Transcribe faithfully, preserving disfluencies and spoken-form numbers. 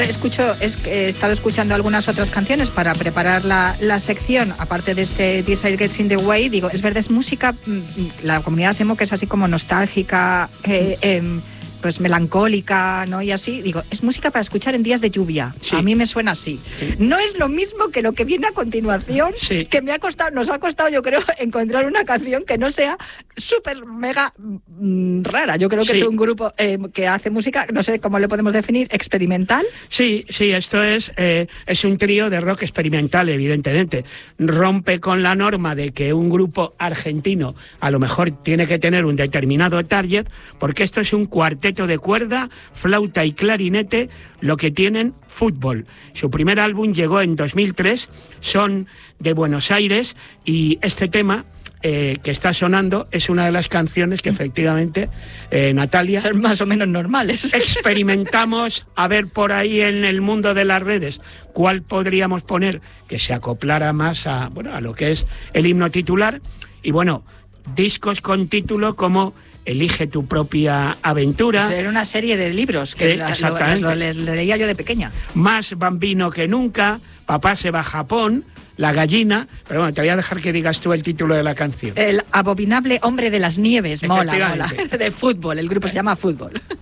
Escucho, es, he estado escuchando algunas otras canciones para preparar la, la sección, aparte de este Desire Gets in the Way. Digo, es verdad, es música, la comunidad emo que es así como nostálgica, eh, eh, pues melancólica, ¿no? Y así, digo, es música para escuchar en días de lluvia. Sí. A mí me suena así. Sí. No es lo mismo que lo que viene a continuación, sí. que me ha costado, nos ha costado, yo creo, encontrar una canción que no sea súper mega mmm, rara. Yo creo que sí. es un grupo eh, que hace música, no sé cómo le podemos definir, experimental. Sí, sí, esto es, eh, es un trío de rock experimental, evidentemente. Rompe con la norma de que un grupo argentino a lo mejor tiene que tener un determinado target, porque esto es un cuarteto de cuerda, flauta y clarinete, lo que tienen fútbol. Su primer álbum llegó en dos mil tres, son de Buenos Aires, y este tema eh, que está sonando es una de las canciones que efectivamente, eh, Natalia... Son más o menos normales. Experimentamos a ver por ahí en el mundo de las redes cuál podríamos poner que se acoplara más a, bueno, a lo que es el himno titular. Y bueno, discos con título como Elige tu propia aventura. Era una serie de libros que eh, la, lo, lo, lo, lo leía yo de pequeña. Más bambino que nunca, Papá se va a Japón, La gallina. Pero bueno, te voy a dejar que digas tú el título de la canción. El abominable hombre de las nieves. Mola, mola. De fútbol, el grupo se llama Fútbol.